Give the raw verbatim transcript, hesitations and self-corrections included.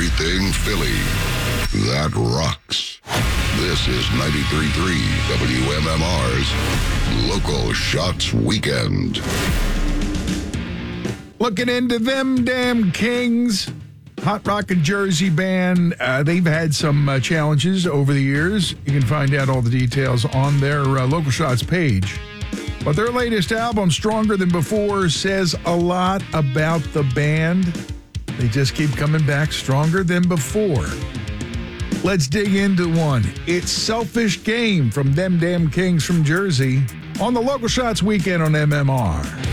everything Philly. That rocks. This is ninety-three point three W M M R's Local Shots Weekend. Looking into them damn Kings. Hot Rockin' Jersey band. Uh, they've had some uh, challenges over the years. You can find out all the details on their uh, Local Shots page. But their latest album, Stronger Than Before, says a lot about the band. They just keep coming back stronger than before. Let's dig into one. It's Selfish Game from them damn Kings from Jersey on the Local Shots Weekend on M M R.